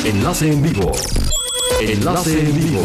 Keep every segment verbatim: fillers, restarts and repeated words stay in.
Enlace en vivo. Enlace en vivo.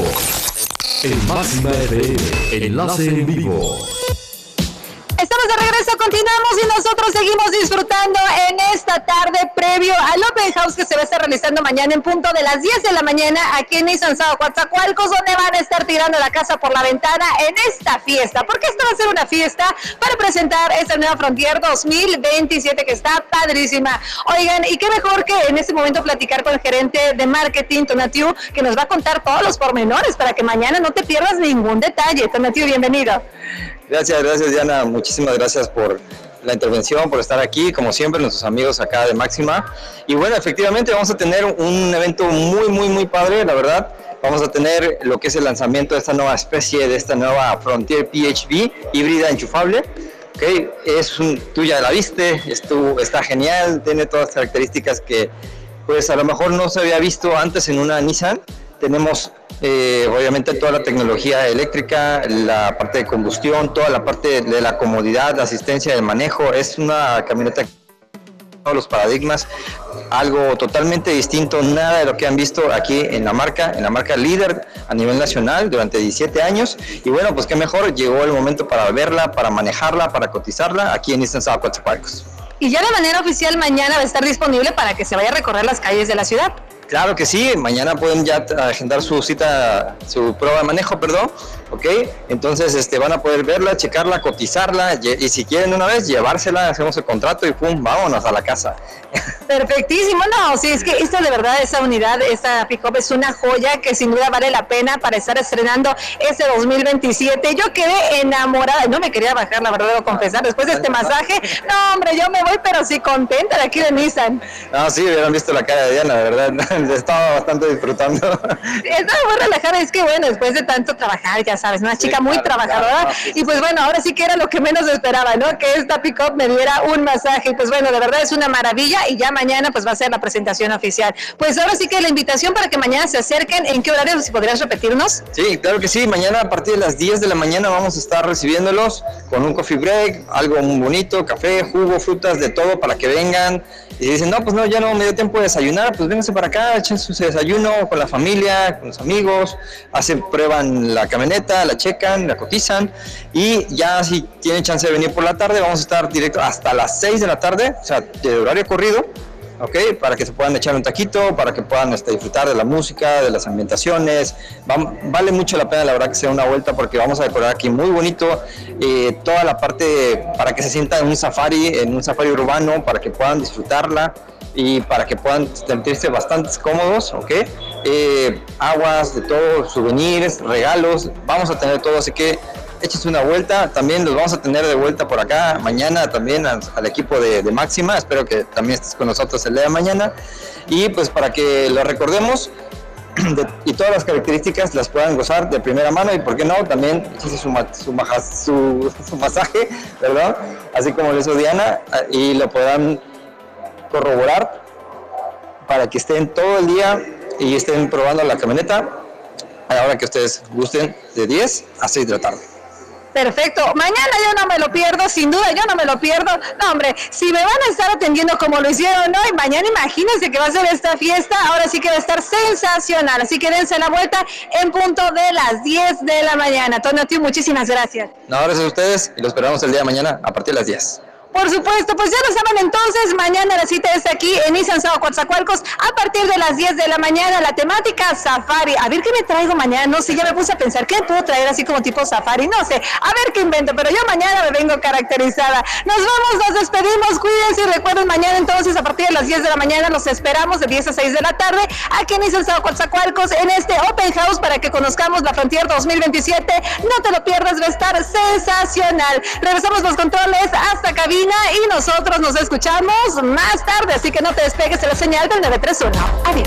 En Máxima F M. Enlace en vivo. Estamos de regreso, continuamos y nosotros seguimos disfrutando en esta tarde previo al Open House que se va a estar realizando mañana en punto de las diez de la mañana aquí en Nissan Sao Coatzacoalcos, donde van a estar tirando la casa por la ventana en esta fiesta, porque esta va a ser una fiesta para presentar esta nueva Frontier dos mil veintisiete que está padrísima. Oigan, y qué mejor que en este momento platicar con el gerente de marketing, Tonatiu, que nos va a contar todos los pormenores para que mañana no te pierdas ningún detalle. Tonatiu, bienvenido. Gracias, gracias Diana, muchísimas gracias por la intervención, por estar aquí, como siempre, nuestros amigos acá de Máxima. Y bueno, efectivamente vamos a tener un evento muy, muy, muy padre, la verdad. Vamos a tener lo que es el lanzamiento de esta nueva especie, de esta nueva Frontier P H V, híbrida enchufable. Okay. Es un, tú ya la viste, esto está genial, tiene todas las características que pues a lo mejor no se había visto antes en una Nissan. Tenemos eh, obviamente toda la tecnología eléctrica, la parte de combustión, toda la parte de la comodidad, la asistencia de manejo. Es una camioneta que todos los paradigmas, algo totalmente distinto, nada de lo que han visto aquí en la marca, en la marca líder a nivel nacional durante diecisiete años. Y bueno, pues qué mejor, llegó el momento para verla, para manejarla, para cotizarla aquí en Nissan Sao Coatzacoalcos. Y ya de manera oficial mañana va a estar disponible para que se vaya a recorrer las calles de la ciudad. Claro que sí, mañana pueden ya agendar su cita, su prueba de manejo, perdón, ¿ok? Entonces este, van a poder verla, checarla, cotizarla y si quieren una vez llevársela, hacemos el contrato y pum, vámonos a la casa. Perfectísimo, no, sí, es que esta de verdad, esa unidad, esta pick-up es una joya que sin duda vale la pena para estar estrenando este dos mil veintisiete. Yo quedé enamorada, no me quería bajar, la verdad, debo confesar, después de este masaje, no hombre, yo me voy pero sí contenta de aquí de Nissan. No, sí, hubieran visto la cara de Diana, de verdad. Estaba bastante disfrutando. Estaba muy relajada, es que bueno, después de tanto trabajar, ya sabes, una chica sí, muy claro, trabajadora, claro, no, sí, y pues bueno, ahora sí que era lo que menos esperaba, ¿no? Que esta pick-up me diera un masaje, y pues bueno, de verdad es una maravilla, y ya mañana pues va a ser la presentación oficial. Pues ahora sí que la invitación para que mañana se acerquen, ¿en qué horario, si podrías repetirnos? Sí, claro que sí, mañana a partir de las diez de la mañana vamos a estar recibiéndolos con un coffee break, algo muy bonito, café, jugo, frutas, de todo para que vengan. Y dicen, no, pues no, ya no me dio tiempo de desayunar, pues vénganse para acá, echen su desayuno con la familia, con los amigos, hacen, prueban la camioneta, la checan, la cotizan y ya si tienen chance de venir por la tarde, vamos a estar directo hasta las seis de la tarde, o sea, de horario corrido, ¿ok? Para que se puedan echar un taquito, para que puedan este, disfrutar de la música, de las ambientaciones. Va, vale mucho la pena, la verdad, que sea una vuelta porque vamos a decorar aquí muy bonito, eh, toda la parte para que se sientan en un safari, en un safari urbano, para que puedan disfrutarla y para que puedan sentirse bastante cómodos, ¿ok? Eh, aguas, de todo, souvenirs, regalos, vamos a tener todo, así que échense una vuelta. También los vamos a tener de vuelta por acá mañana también al, al equipo de, de Máxima. Espero que también estés con nosotros el día de mañana y pues para que lo recordemos de, y todas las características las puedan gozar de primera mano y por qué no también échense su, su, su, su masaje, ¿verdad? Así como lo hizo Diana y lo puedan corroborar para que estén todo el día y estén probando la camioneta a la hora que ustedes gusten, de diez a seis de la tarde. Perfecto, mañana yo no me lo pierdo, sin duda yo no me lo pierdo. No hombre, si me van a estar atendiendo como lo hicieron hoy, mañana imagínense que va a ser esta fiesta, ahora sí que va a estar sensacional, así que dense la vuelta en punto de las diez de la mañana. Tonatiu, muchísimas gracias. No, gracias a ustedes y los esperamos el día de mañana a partir de las diez. Por supuesto, pues ya lo saben entonces, mañana la cita es aquí en Nissan Sao Coatzacoalcos a partir de las diez de la mañana, la temática Safari. A ver qué me traigo mañana, no sé, ya me puse a pensar, ¿qué puedo traer así como tipo Safari? No sé, a ver qué invento, pero yo mañana me vengo caracterizada. Nos vamos, nos despedimos, cuídense y recuerden mañana entonces a partir de las diez de la mañana los esperamos de diez a seis de la tarde aquí en Nissan Sao Coatzacoalcos en este Open House para que conozcamos la Frontier dos mil veintisiete. No te lo pierdas, va a estar sensacional. Regresamos los controles hasta cabina y nosotros nos escuchamos más tarde, así que no te despegues de la señal del nueve tres uno. Adiós.